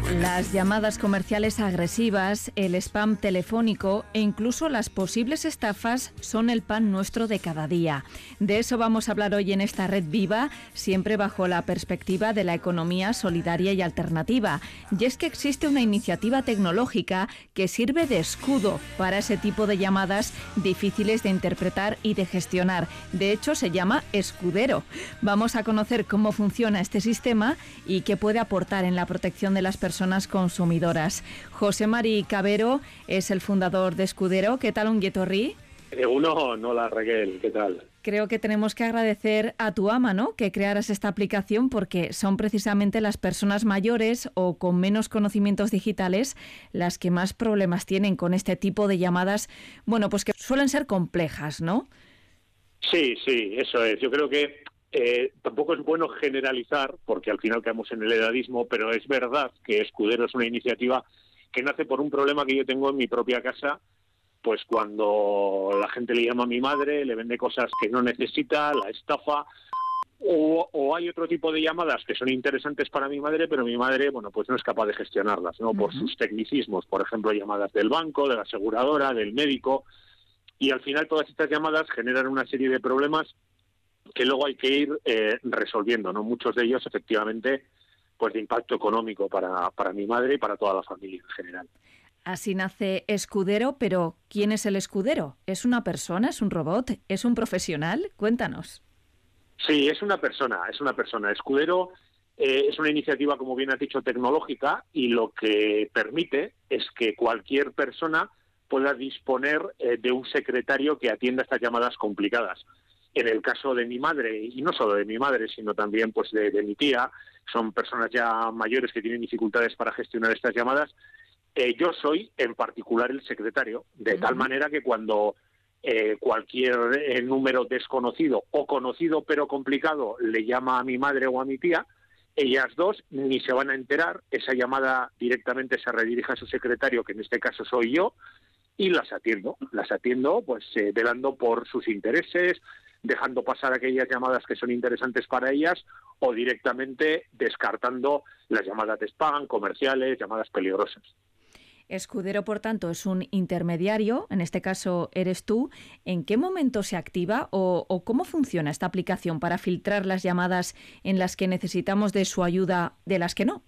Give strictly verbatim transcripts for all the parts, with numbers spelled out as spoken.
Las llamadas comerciales agresivas, el spam telefónico e incluso las posibles estafas son el pan nuestro de cada día. De eso vamos a hablar hoy en esta Red Viva, siempre bajo la perspectiva de la economía solidaria y alternativa. Y es que existe una iniciativa tecnológica que sirve de escudo para ese tipo de llamadas difíciles de interpretar y de gestionar. De hecho, se llama Escudero. Vamos a conocer cómo funciona este sistema y qué puede aportar en la protección de las personas consumidoras. José Mari Cabero es el fundador de Escudero. ¿Qué tal, ongi etorri? Uno, no la Raquel, ¿qué tal? Creo que tenemos que agradecer a tu ama, ¿no?, que crearas esta aplicación, porque son precisamente las personas mayores o con menos conocimientos digitales las que más problemas tienen con este tipo de llamadas, bueno, pues que suelen ser complejas, ¿no? Sí, sí, eso es. Yo creo que Eh, tampoco es bueno generalizar, porque al final caemos en el edadismo, pero es verdad que Escudero es una iniciativa que nace por un problema que yo tengo en mi propia casa, pues cuando la gente le llama a mi madre, le vende cosas que no necesita, la estafa, o, o hay otro tipo de llamadas que son interesantes para mi madre, pero mi madre, bueno, pues no es capaz de gestionarlas, ¿no? Por uh-huh. sus tecnicismos, por ejemplo, llamadas del banco, de la aseguradora, del médico, y al final todas estas llamadas generan una serie de problemas que luego hay que ir eh, resolviendo, ¿no? Muchos de ellos, efectivamente, pues de impacto económico para, para mi madre y para toda la familia en general. Así nace Escudero, pero ¿quién es el escudero? ¿Es una persona? ¿Es un robot? ¿Es un profesional? Cuéntanos. Sí, es una persona, es una persona. Escudero eh, es una iniciativa, como bien has dicho, tecnológica, y lo que permite es que cualquier persona pueda disponer eh, de un secretario que atienda estas llamadas complicadas. En el caso de mi madre, y no solo de mi madre, sino también pues de, de mi tía, son personas ya mayores que tienen dificultades para gestionar estas llamadas, eh, yo soy en particular el secretario, de uh-huh. tal manera que cuando eh, cualquier eh, número desconocido o conocido pero complicado le llama a mi madre o a mi tía, ellas dos ni se van a enterar, esa llamada directamente se redirige a su secretario, que en este caso soy yo, y las atiendo, las atiendo pues eh, velando por sus intereses, dejando pasar aquellas llamadas que son interesantes para ellas o directamente descartando las llamadas de spam, comerciales, llamadas peligrosas. Escudero, por tanto, es un intermediario, en este caso eres tú. ¿En qué momento se activa o, o cómo funciona esta aplicación para filtrar las llamadas en las que necesitamos de su ayuda de las que no?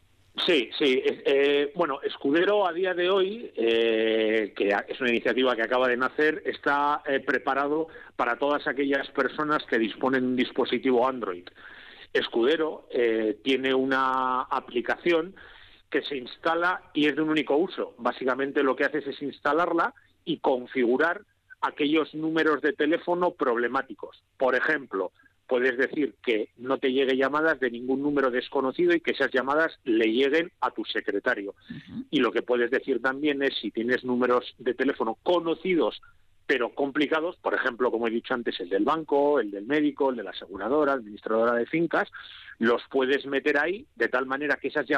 Sí, sí. Eh, bueno, Escudero a día de hoy, eh, que es una iniciativa que acaba de nacer, está eh, preparado para todas aquellas personas que disponen de un dispositivo Android. Escudero eh, tiene una aplicación que se instala y es de un único uso. Básicamente lo que haces es instalarla y configurar aquellos números de teléfono problemáticos. Por ejemplo, puedes decir que no te llegue llamadas de ningún número desconocido y que esas llamadas le lleguen a tu secretario. Uh-huh. Y lo que puedes decir también es, si tienes números de teléfono conocidos pero complicados, por ejemplo, como he dicho antes, el del banco, el del médico, el de la aseguradora, administradora de fincas, los puedes meter ahí de tal manera que esas llamadas